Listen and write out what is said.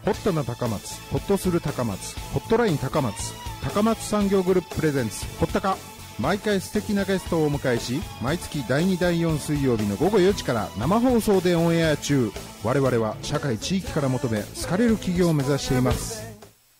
ホットな高松、ホッとする高松、ホットライン高松、高松産業グループプレゼンツホッタカ。毎回素敵なゲストをお迎えし、毎月第2第4水曜日の午後4時から生放送でオンエア中。我々は社会地域から求め好かれる企業を目指しています。